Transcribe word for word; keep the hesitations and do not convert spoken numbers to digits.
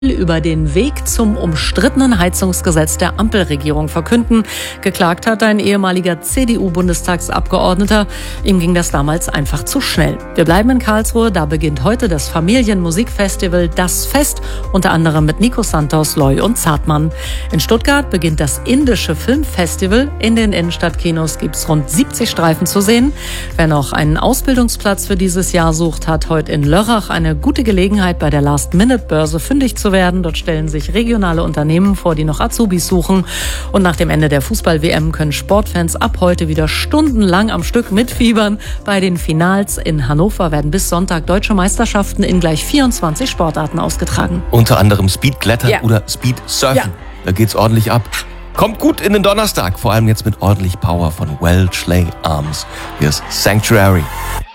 über den Weg zum umstrittenen Heizungsgesetz der Ampelregierung verkünden. Geklagt hat ein ehemaliger C D U-Bundestagsabgeordneter. Ihm ging das damals einfach zu schnell. Wir bleiben in Karlsruhe, da beginnt heute das Familienmusikfestival Das Fest, unter anderem mit Nico Santos, Loy und Zartmann. In Stuttgart beginnt das indische Filmfestival. In den Innenstadtkinos gibt es rund siebzig Streifen zu sehen. Wer noch einen Ausbildungsplatz für dieses Jahr sucht, hat heute in Lörrach eine gute Gelegenheit, bei der Last-Minute-Börse fündig zu werden. Dort stellen sich regionale Unternehmen vor, die noch Azubis suchen. Und nach dem Ende der Fußball-W M können Sportfans ab heute wieder stundenlang am Stück mitfiebern. Bei den Finals in Hannover werden bis Sonntag deutsche Meisterschaften in gleich vierundzwanzig Sportarten ausgetragen. Unter anderem Speedklettern Ja. oder Speedsurfen. Ja. Da geht's ordentlich ab. Kommt gut in den Donnerstag, vor allem jetzt mit ordentlich Power von Welsh Lay Arms. Hier ist Sanctuary.